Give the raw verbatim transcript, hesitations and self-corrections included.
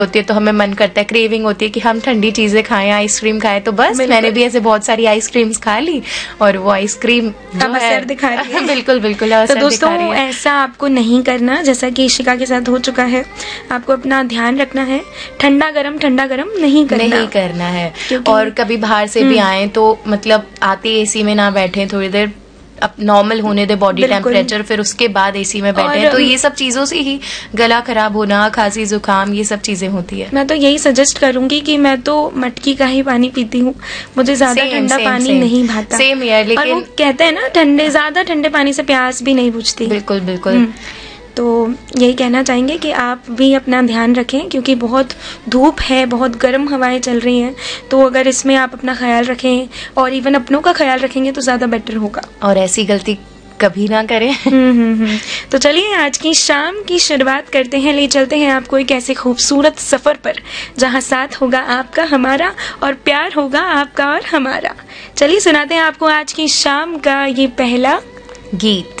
होती है तो हमें मन करता है, क्रेविंग होती है कि हम ठंडी चीजें खाएं, आइसक्रीम खाएं। तो बस मैंने भी ऐसे बहुत सारी आइसक्रीम्स खा ली और वो आइसक्रीम अब असर दिखा रही है। बिल्कुल बिल्कुल तो दोस्तों ऐसा आपको नहीं करना जैसा कि इशिका के साथ हो चुका है। आपको अपना ध्यान रखना है, ठंडा गरम ठंडा गरम नहीं करना नहीं करना है। और कभी बाहर से भी आए तो मतलब आते एसी में ना बैठे, थोड़ी देर अब नॉर्मल होने दे बॉडी टेम्परेचर, फिर उसके बाद एसी में बैठे। तो ये सब चीजों से ही गला खराब होना, खांसी जुकाम, ये सब चीजें होती है। मैं तो यही सजेस्ट करूंगी कि मैं तो मटकी का ही पानी पीती हूँ, मुझे ज्यादा ठंडा पानी सेम, नहीं भाता। सेम यार, लेकिन और वो कहते हैं ना ठंडे ज्यादा ठंडे पानी से प्यास भी नहीं बुझती। बिल्कुल बिल्कुल। तो यही कहना चाहेंगे कि आप भी अपना ध्यान रखें, क्योंकि बहुत धूप है, बहुत गर्म हवाएं चल रही हैं। तो अगर इसमें आप अपना ख्याल रखें और इवन अपनों का ख्याल रखेंगे तो ज्यादा बेटर होगा। और ऐसी गलती कभी ना करें। हम्म हम्म तो चलिए आज की शाम की शुरुआत करते हैं। ले चलते हैं आपको एक ऐसे खूबसूरत सफर पर जहां साथ होगा आपका हमारा और प्यार होगा आपका और हमारा। चलिए सुनाते हैं आपको आज की शाम का ये पहला गीत।